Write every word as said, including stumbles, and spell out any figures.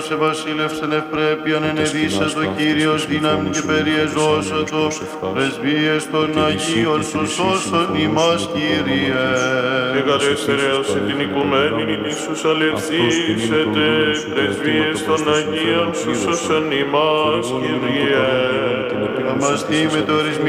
Σε βασίλευσεν ευπρέπειαν ενεδίσατο Κύριος δύναμη και περιεζώσατο, πρεσβείες των Αγίων σου σώσον ημάς Κύριε. Και κατέστερεωσε την οικουμένη Ιησούς αλευθύσετε, πρεσβείες των Αγίων σου σώσον ημάς Κύριε. Αμαστή με το ορισμή